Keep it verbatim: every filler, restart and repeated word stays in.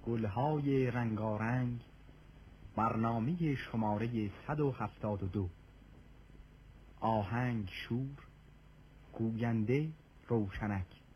گلهای رنگارنگ، برنامه شماره صد و هفتاد و دو. آهنگ شور، گوینده روشنک.